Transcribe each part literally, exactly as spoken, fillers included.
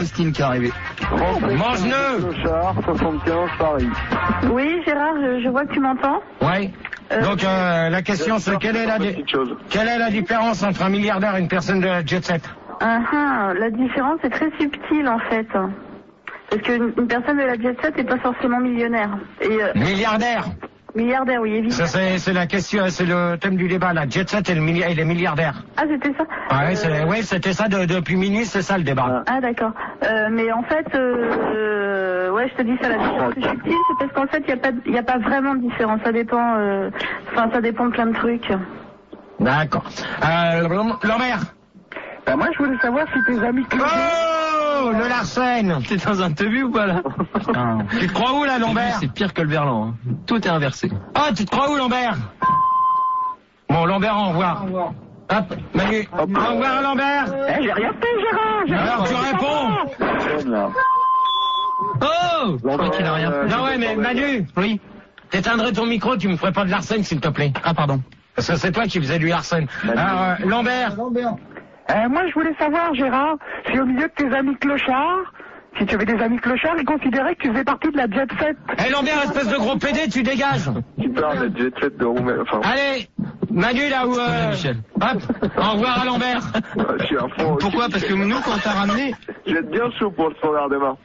Christine qui est arrivée. Mange-le. soixante-quinze Paris. Oui, Gérard, je, je vois que tu m'entends. Ouais. Euh, Donc euh, la question c'est quelle est la di- quelle est la différence entre un milliardaire et une personne de la jet set? Ah, ah, la différence est très subtile en fait. Parce qu'une une personne de la jet set n'est pas forcément millionnaire. Et, euh, Milliardaire. milliardaire, oui, évidemment. Ça c'est c'est la question, c'est le thème du débat. La jet set et, le milli- et les milliardaires. Ah, c'était ça Ah ouais, Euh, c'est, ouais, c'était ça de- depuis minuit, c'est ça le débat. Ah, d'accord. Euh, mais en fait, euh, euh, ouais, je te dis ça, la différence est subtile, c'est parce qu'en fait, il n'y a, pas de- y a pas vraiment de différence. Ça dépend, euh, enfin, ça dépend de plein de trucs. D'accord. Euh, Lambert. Ben moi, je voulais savoir si tes amis... Oh, le Larsen. T'es dans un tebu ou pas là? Ah. Tu te crois où là, Lambert? C'est pire que le Berlan. Hein. Tout est inversé. Ah, tu te crois où, Lambert? Bon, Lambert, au revoir. Hop, Manu. Au revoir, Lambert. Eh, j'ai rien fait, Gérard. J'ai Alors, tu réponds. Oh, je crois qu'il a rien fait. Non, ouais, mais Manu. Oui. T'éteindrais ton micro, tu me ferais pas de Larsen, s'il te plaît. Ah, pardon. Parce que c'est toi qui faisais du Larsen. Alors, euh, Lambert. Euh, moi, je voulais savoir, Gérard, si au milieu de tes amis clochards, si tu avais des amis clochards, ils considéraient que tu faisais partie de la jet set. Eh, Lambert, espèce de gros pédé, tu dégages. Tu parles de jet set de Roumaine, enfin... Allez, Manu, là où... Euh... Michel. Hop, au revoir à Lambert. Je suis un fond. Pourquoi? Parce que nous, quand on t'a ramené... Je vais être bien chaud pour le standard demain.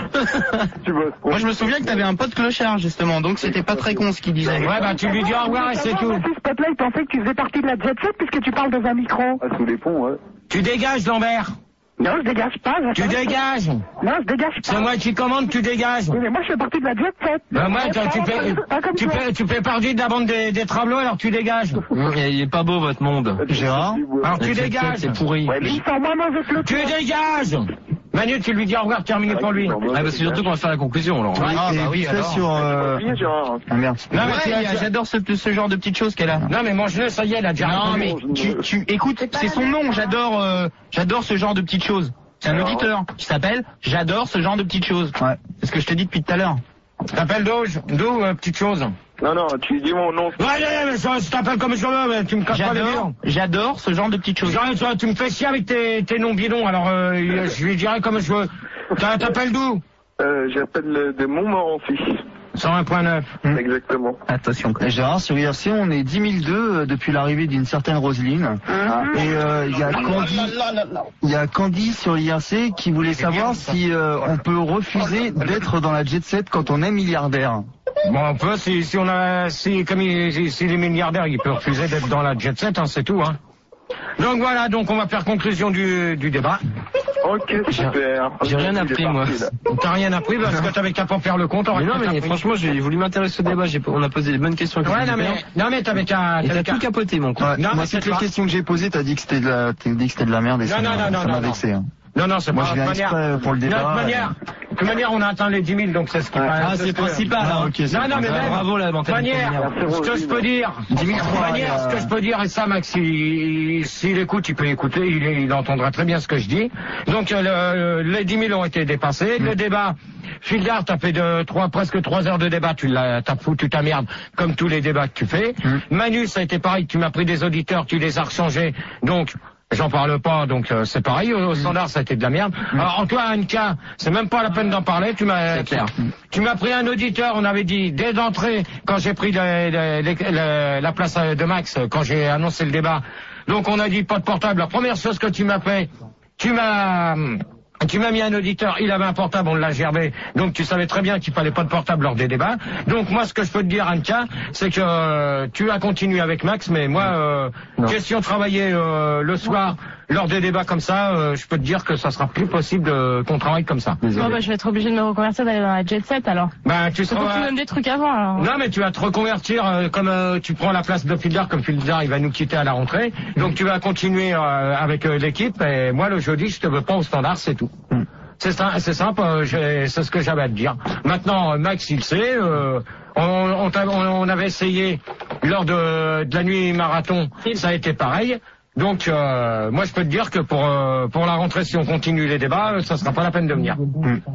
Tu bosses. Moi, je me souviens que t'avais un pote clochard, justement, donc c'était pas très con ce qu'il disait. Ouais, bah, tu lui dis au revoir et c'est tout. Si ce pote-là, il pensait que tu faisais partie de la jet set puisque tu parles dans un micro. Ah, sous les ponts, ouais. Tu dégages, Lambert. Non, je dégage pas. Tu dégages. Non, je dégage pas. C'est moi qui commande, tu dégages. Oui, mais moi, je fais partie de la jet set. Ben moi, Eh, tu, tu, pas fais, comme- pas comme tu, toi. fais, tu fais partie de la bande des, des Travelots, alors tu dégages. Il est pas beau votre monde. Gérard. Alors tu Avec cette dégages. tête, C'est pourri. Ouais, mais il sent moins mauvais que le Tu dégages. Manu, tu lui dis au revoir, terminé pour lui. Ah, bah, c'est surtout qu'on va faire la conclusion, alors. Oui, Ah, et bah oui, vite fait alors. sur... Euh... Oui, Gérard. Ah, merde. Non, mais Ouais, tu as- il y a- j'adore ce, ce genre de petites choses qu'elle a. Non, mais mange-le, ça y est, elle a déjà Non, répondu. mais tu, tu écoute, c'est son nom, j'adore euh, j'adore ce genre de petites choses. C'est un auditeur qui s'appelle J'adore ce genre de petites choses. Ouais. C'est ce que je te dis depuis tout à l'heure. T'appelles d'où, d'où, euh, petite chose? Non, non, tu dis mon nom. Ouais, ouais, mais ça, je t'appelle comme je veux, mais tu me casses pas les J'adore, dents. j'adore ce genre de petites choses. Genre, tu, tu me fais chier avec tes, tes noms bidons, alors euh, je lui dirai comme je veux. T'as- T'appelles d'où? Euh, j'appelle de Montmorency. cent un point neuf. Exactement. Attention. Et Gérard, sur I R C, on est dix mille deux euh, depuis l'arrivée d'une certaine Roselyne. Et euh, il y a Candy, il y a Candy sur I R C qui voulait savoir si euh, on peut refuser d'être dans la jet set quand on est milliardaire. Bon, on peut, si, si on a, si, comme il, si, si les milliardaires, ils peuvent refuser d'être dans la jet set, hein, c'est tout, hein. Donc voilà, donc on va faire conclusion du, du débat. Ok, super. J'ai rien Il est appris, parti, moi. là. T'as rien appris parce que t'avais qu'à pas faire le compte. Mais t'aurais non, tout mais appris. franchement, j'ai voulu m'intéresser au débat. J'ai- On a posé des bonnes questions. avec Ouais, les non, mais, auditeurs. non, mais t'avais qu'à, Et t'avais t'as qu'à. tout capoté, mon con. Ouais. Non, Moi, mais toutes c'est les pas- questions que j'ai posées, t'as dit que c'était de la, t'as dit que c'était de la merde et Non, ça non, m'a- non, ça non, m'a non, vexé. hein. Non, non, c'est Moi, pas je de viens manière. exprès pour le De débat. toute manière, de toute manière, on a atteint les dix mille, donc c'est ce qui Ah, c'est c'est ce que- principal. Ah, hein. ok, c'est Non, non, mais Ah, même. bravo, la De toute mentalité. manière, ce que je peux dire, dix mille de trois, toute manière, il y a- ce que je peux dire, et ça, Max, il- s'il écoute, il peut écouter, il, il entendra très bien ce que je dis. Donc, euh, le- les dix mille ont été dépassés. Le débat, Fildard, t'as fait de trois, presque trois heures de débat, tu l'as, t'as foutu ta merde, comme tous les débats que tu fais. Manu, ça a été pareil, tu m'as pris des auditeurs, tu les as rechangés, donc, j'en parle pas, donc euh, c'est pareil. Au, au standard, ça a été de la merde. Alors, Antoine, Anka, c'est même pas la peine d'en parler. Tu m'as, C'est clair. tu m'as pris un auditeur. On avait dit dès d'entrée quand j'ai pris le- le- le- le- la place de Max, quand j'ai annoncé le débat. Donc, on a dit pas de portable. La première chose que tu m'as fait, tu m'as Tu m'as mis un auditeur, il avait un portable, on l'a gerbé, donc tu savais très bien qu'il fallait pas de portable lors des débats. Donc moi, ce que je peux te dire, Anka, c'est que euh, tu as continué avec Max, mais moi, euh, question de travailler euh, le soir lors des débats comme ça, euh, je peux te dire que ça sera plus possible euh, qu'on travaille comme ça. Bon, bah, je vais être obligé de me reconvertir d'aller dans la jet set alors. Ben, tu Faut que tu seras... donnes des trucs avant alors. Non, mais tu vas te reconvertir euh, comme euh, tu prends la place de Fildard, comme Fildard il va nous quitter à la rentrée. Donc tu vas continuer euh, avec euh, l'équipe et moi le jeudi je te veux pas au standard, c'est tout. Mm. C'est ça, c'est simple, euh, j'ai- c'est ce que j'avais à te dire. Maintenant, euh, Max il sait, euh, on, on, t'a- on- on avait essayé lors de, de la nuit marathon, ça a été pareil. Donc euh, moi je peux te dire que pour euh, pour la rentrée si on continue les débats, euh, ça sera pas la peine de venir. Mm.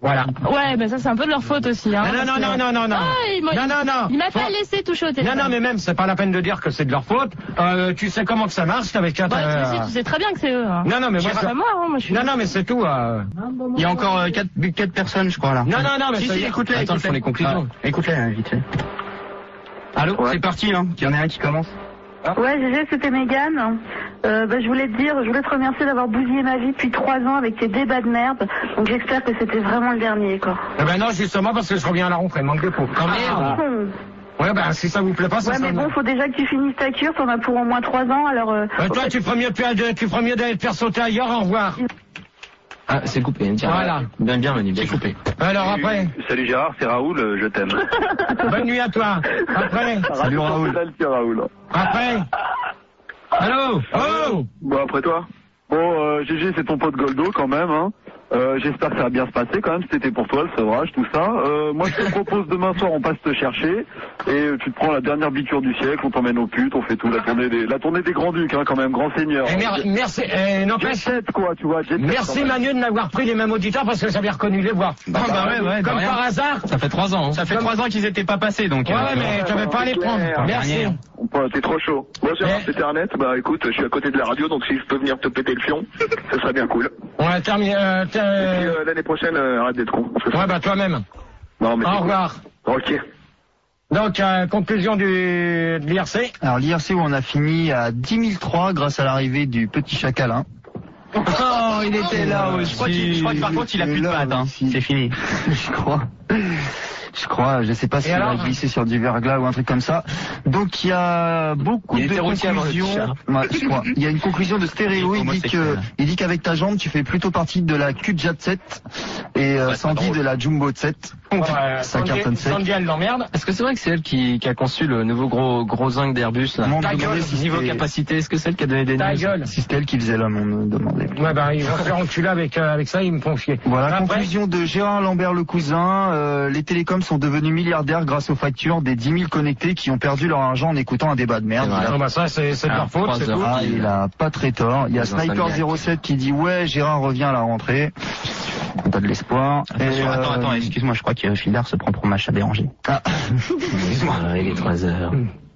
Voilà. Ouais, ben ça c'est un peu de leur faute aussi. Hein, non, non, non, non, non, non. Ah, il m'a non, non, non. Il m'a pas Faut... laissé toucher au téléphone. Non, non, mais même, c'est pas la peine de dire que c'est de leur faute. Euh, tu sais comment que ça marche avec quatre... Bah, euh... tu, sais, tu sais très bien que c'est eux. Hein. Non, non, mais moi... C'est pas moi, hein, moi je suis... Non, non, mais c'est tout. Euh... Il y a encore euh, quatre, quatre personnes, je crois, là. Non, non, non, mais si, ça si, y est. écoute-les, Attends, écoute-les. les conclusions. Ah, écoute-les, hein, vite fait. Allô, Ouais. c'est parti, hein. Il y en a un qui commence. Ouais, Gégé, c'était Mégane. Euh, bah, je voulais te dire, je voulais te remercier d'avoir bousillé ma vie depuis trois ans avec tes débats de merde. Donc j'espère que c'était vraiment le dernier, quoi. Eh ben non, justement, parce que je reviens à la rentrée, manque de peau. Quand Ah, merde. Ouais, ben si ça vous plaît pas, ça ouais, mais bon, faut déjà que tu finisses ta cure, t'en as pour au moins trois ans, alors... Euh... Euh, toi, tu ferais mieux, de- tu ferais mieux d'aller te faire sauter ailleurs, au revoir. Ah, c'est coupé. Tiens, Voilà. Bien, bien, Manu, bien coupé. Alors après, Salut Gérard, c'est Raoul, euh, je t'aime. bonne nuit à toi. Après, Salut Raoul. Salut Raoul. après. Allô. Oh. Bon, après toi. Bon, euh, G G, c'est ton pote Goldo quand même, hein. Euh, j'espère que ça va bien se passer quand même, c'était pour toi le sevrage, tout ça. Euh, moi je te propose demain soir on passe te chercher et tu te prends la dernière biture du siècle, on t'emmène au putes, on fait tout, la tournée des, la tournée des grands ducs hein, quand même, grand seigneur. Eh, mer- merci, eh, Jet n'empêche. set, quoi, tu vois, jet set, Merci quand même. Manu de m'avoir pris les mêmes auditeurs parce que j'avais reconnu les voix. Bah, bah ouais, ouais, Comme de rien. par hasard. Ça fait trois ans. Hein. Ça fait trois ans qu'ils étaient pas passés, donc. Ouais, euh, ouais, mais tu n'avais pas à les prendre. clair. Merci. Dernière. Ouais, t'es trop chaud. Bon Gérard, Eh. c'était Arnett, bah écoute, je suis à côté de la radio, donc si je peux venir te péter le fion, ce serait bien cool. On a terminé. Euh, Et puis t'as- euh, l'année prochaine, euh, arrête d'être con. Ce serait- ouais, bah toi-même. Non, mais Au c'est cool. revoir. Ok. Donc, euh, conclusion du, de l'I R C. Alors l'I R C où on a fini à dix mille trois grâce à l'arrivée du petit chacalin. Oh, il était là aussi. Je crois, qu'il- je crois que par contre, il a plus de là pattes, hein. aussi. C'est fini. Je crois. Je crois, je sais pas si Et on alors va glisser sur du verglas ou un truc comme ça. Donc il y a beaucoup Il de était routier avant le conclusions. chat. Ouais, je crois. Il y a une conclusion de Stéréo. Il dit que, Homosexuel. il dit qu'avec ta jambe, tu fais plutôt partie de la Q-Jet sept et euh, Ouais, c'est pas Sandy drôle. de la Jumbo sept. Ouais, Ça Sandy- cartonne sec. Sandy, elle l'emmerde. Est-ce que c'est vrai que c'est elle qui, qui a conçu le nouveau gros gros zinc d'Airbus là? On me Ta demandait gueule, si Niveau c'était- capacité, est-ce que c'est elle qui a donné des Ta news? gueule. si c'était elle qui faisait l'homme, on me demandait. Ouais, bah, ils vont se faire enculer avec, euh, avec ça, ils me font chier. Voilà, Après, conclusion de Gérard Lambert le cousin. Euh, les télécoms sont devenus milliardaires grâce aux factures des dix mille connectés qui ont perdu leur argent en écoutant un débat de merde. C'est vrai. Il a- non, bah, ça, c'est, c'est de Ah, leur faute, trois c'est heures. tout. Ah, il a pas très tort. Il y a Dans un Sniper zéro sept qui dit ouais, Gérard revient à la rentrée. On a de l'espoir. Attention, Et, attends, euh, attends, excuse-moi, je crois que Fildar se prend pour match à déranger. Ah. Excuse-moi. Il est trois heures.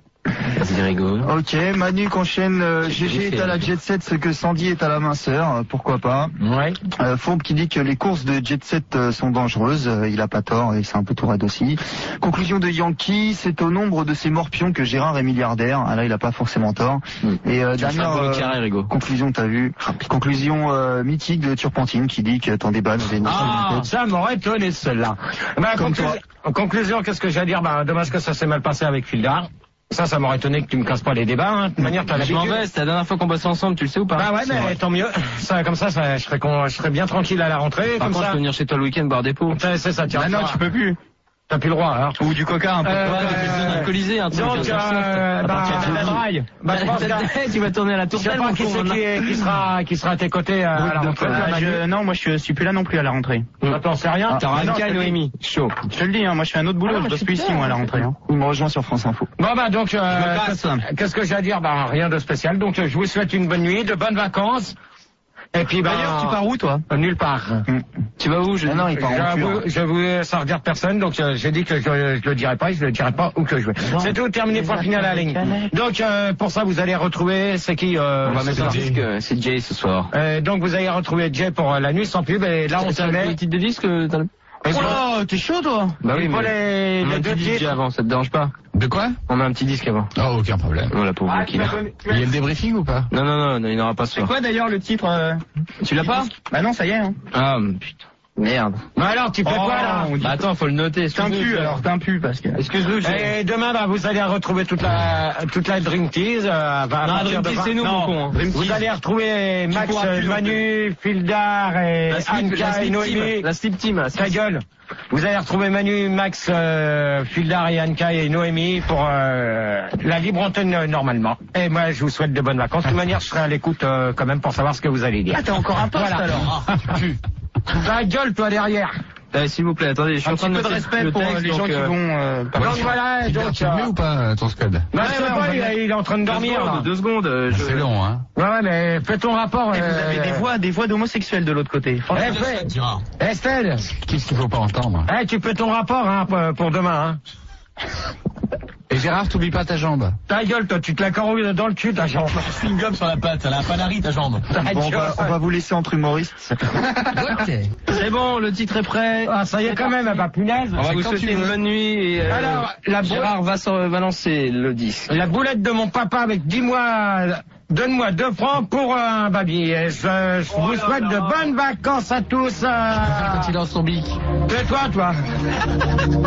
C'est rigolo. Ok, Manu qu'enchaîne, euh, G G est à la Jet Set, ce que Sandy est à la minceur, euh, pourquoi pas. Ouais. Euh, Fourbe qui dit que les courses de Jet Set euh, sont dangereuses, euh, il a pas tort et c'est un peu tout raide aussi. Conclusion de Yankee, c'est au nombre de ces morpions que Gérard est milliardaire. Ah là, il a pas forcément tort. Mm. Et euh, Tu vas dernière faire le euh, carré, Rigo. conclusion, t'as vu. Conclusion euh, mythique de Turpentine qui dit que ton débat nous est une Ah, ça m'aurait étonné celle-là. Bah, Comme conclu- en conclusion, qu'est-ce que j'ai à dire? Bah, dommage que ça s'est mal passé avec Fildar. Ça, ça m'aurait étonné que tu me casses pas les débats, hein. De toute manière, t'as Je m'en l'habitude. vais, c'est la dernière fois qu'on bosse ensemble, tu le sais ou pas? Bah ouais, C'est mais vrai. tant mieux. Ça, comme ça, ça je serais con, je serais bien tranquille à la rentrée, Par comme contre, je ça. peux venir chez toi le week-end boire des pots. C'est c'est ça, tiens. Ah non, tu peux plus. T'as plus le droit, alors. Ou du coca un peu. Euh, Ouais, des bisous alcoolisés, un truc. donc, euh, euh, à partir bah, de la draille. bah, je pense que- Tu vas tourner à la Je tour sais pas qui c'est qui, est- qui sera, qui sera à tes côtés euh, à la rentrée. je, non, moi je suis plus là non plus à la rentrée. Attends, c'est rien. T'auras Ah, non, Anka et c'est- Noémie. Chaud. Je te le dis, hein, moi je fais un autre boulot, Ah, je bah, bosse plus super. ici moi à la rentrée. Hein. Il me rejoint sur France Info. Bon bah donc, euh, Je me casse. qu'est-ce- qu'est-ce que j'ai à dire? Bah rien de spécial. Donc je vous souhaite une bonne nuit, de bonnes vacances. Et puis bah. D'ailleurs, tu pars où toi? euh, Nulle part. Tu vas où je Ah non, il part en J'avoue, cure. je vous, ça regarde personne, donc euh, j'ai dit que je, je le dirai pas, et je le dirai pas où que je vais. C'est tout, terminé, point final à la ligne. Donc euh, pour ça, vous allez retrouver, c'est qui euh, On va ce mettre soir le disque, euh, c'est Jay ce soir. Euh, Donc vous allez retrouver Jay pour euh, la nuit sans pub, et là on se T'as met. le titre de disque t'as le- Et Oh là, t'es chaud toi? Bah oui, il faut mais les, on met les un deux petit disque titres. avant, ça te dérange pas? De quoi? On met un petit disque avant. Oh, aucun problème. Oh la pauvre Ah, qui tu là. vas donner- tu vas- Il y a le débriefing ou pas? Non, non, non, non, il n'aura pas ce C'est soir. quoi d'ailleurs le titre euh, Tu l'as pas? Bah non, ça y est. Hein. Ah, putain. Merde. Bah alors, tu fais Oh, quoi là? on dit- Bah attends, faut le noter. T'es un pu alors, t'es un pu parce que. Excuse-nous, j'ai... Et demain, bah, vous allez retrouver toute la, toute la Dream Tease. Euh, à Non, partir Dream de Team, vingt- c'est nous, Non. mon con. hein. Dream Vous Team. allez retrouver Max, pourras euh, plus, Manu, Fildar et La slip, Anka la et slip Noémie. team. La slip team, la slip Ta gueule. Vous allez retrouver Manu, Max, euh, Fildar et Anka et Noémie pour euh, la libre antenne euh, normalement. Et moi, je vous souhaite de bonnes vacances. De toute manière, je serai à l'écoute euh, quand même pour savoir ce que vous allez dire. Ah, t'as encore un poste Voilà. alors. Ta gueule, toi, derrière. Euh, S'il vous plaît, attendez, je suis Un en train petit de peu de mettre respect le pour texte, les gens donc, qui euh, vont... euh, Donc voilà, Tu donc... tu le mets ou pas, ton scud? Bah, Ouais, je sais ouais, pas, on va il, mettre- il est en train de Deux dormir, là. secondes, deux secondes. euh, je- C'est long, hein. Ouais, ouais, mais fais ton rapport. Et vous euh, avez des voix, des voix d'homosexuels de l'autre côté. Franchement, Eh, fais- Estelle, Qu'est-ce qu'il faut pas entendre? eh, tu fais ton rapport hein, pour- pour demain. Hein. Et Gérard, t'oublies pas ta jambe. Ta gueule, toi, tu te la corrouilles dans le cul, ta jambe. Une gomme sur la patte, elle a un panari ta jambe. Bon, on, va, on va vous laisser entre humoristes. C'est bon, le titre est prêt. Ah, ça y est quand même, bah punaise. On va vous quand souhaiter tu une veux. bonne nuit et euh, Alors, la Gérard va, s'en- va lancer le disque. La boulette de mon papa avec dix mois, donne-moi deux francs pour un baby. Et je, je vous souhaite de bonnes vacances à tous. Euh... Quand il lance son bic. Tais-toi, toi.